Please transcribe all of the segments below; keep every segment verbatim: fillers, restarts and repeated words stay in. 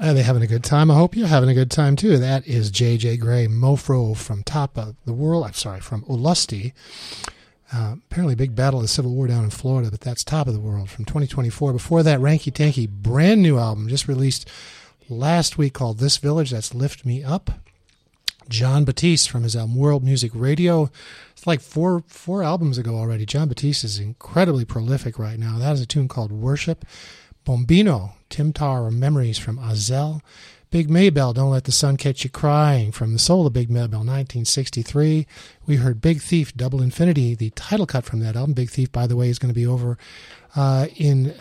Are they having a good time? I hope you're having a good time too. That is J J Grey, Mofro from Top of the World. I'm sorry, from Ulusty. Uh, apparently, big battle of the Civil War down in Florida, but that's Top of the World from twenty twenty-four. Before that, Ranky Tanky, brand new album just released last week called This Village. That's Lift Me Up. John Batiste from his album World Music Radio. It's like four four albums ago already. John Batiste is incredibly prolific right now. That is a tune called Worship. Bombino, Tim Tar, Memories from Azel. Big Maybell, Don't Let the Sun Catch You Crying from the soul of Big Maybell, nineteen sixty-three. We heard Big Thief, Double Infinity, the title cut from that album. Big Thief, by the way, is going to be over uh, in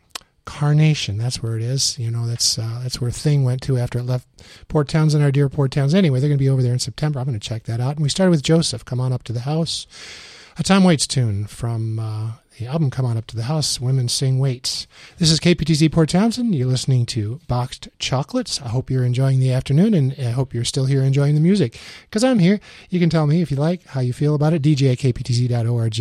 Carnation. That's where it is. You know, that's uh, that's where Thing went to after it left Port Townsend, our dear Port Townsend. Anyway, they're going to be over there in September. I'm going to check that out. And we started with Joseph, Come On Up to the House. A Tom Waits tune from uh, the album Come On Up to the House, Women Sing Waits. This is K P T Z Port Townsend. You're listening to Boxed Chocolates. I hope you're enjoying the afternoon, and I hope you're still here enjoying the music, because I'm here. You can tell me if you like, how you feel about it, d j at k p t z dot org.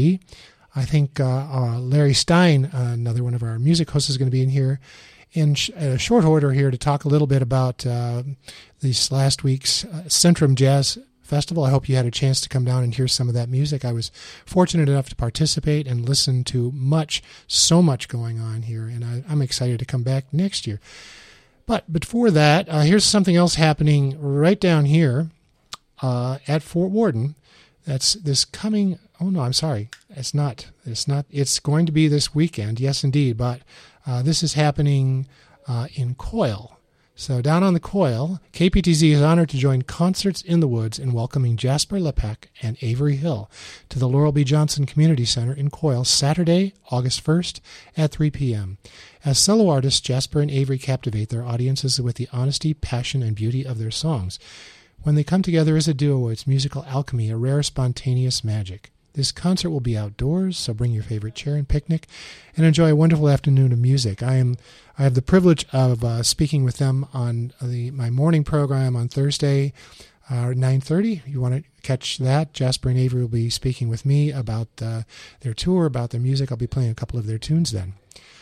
I think uh, uh, Larry Stein, uh, another one of our music hosts, is going to be in here in sh- a short order here to talk a little bit about uh, this last week's uh, Centrum Jazz Festival. I hope you had a chance to come down and hear some of that music. I was fortunate enough to participate and listen to much, so much going on here, and I, I'm excited to come back next year. But before that, uh, here's something else happening right down here uh, at Fort Worden. That's this coming, oh no, I'm sorry, it's not, it's not, it's going to be this weekend, yes indeed, but uh, this is happening uh, in Coyle. So down on the Coyle, K P T Z is honored to join Concerts in the Woods in welcoming Jasper Lepek and Avery Hill to the Laurel B. Johnson Community Center in Coyle Saturday, August first at three p.m. As solo artists, Jasper and Avery captivate their audiences with the honesty, passion, and beauty of their songs. When they come together as a duo, it's musical alchemy, a rare spontaneous magic. This concert will be outdoors, so bring your favorite chair and picnic and enjoy a wonderful afternoon of music. I am I have the privilege of uh, speaking with them on the my morning program on Thursday, uh, nine thirty. You want to catch that? Jasper and Avery will be speaking with me about uh, their tour, about their music. I'll be playing a couple of their tunes then.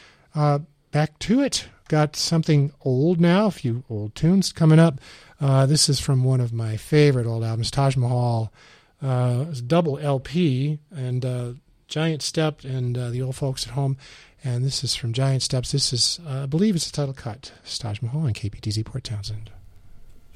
Uh, back to it. Got something old now, a few old tunes coming up. Uh, this is from one of my favorite old albums, Taj Mahal. Uh, it's a double L P, and uh, Giant Step and uh, the old folks at home. And this is from Giant Steps. This is, uh, I believe it's a title cut. It's Taj Mahal on K P T Z Port Townsend.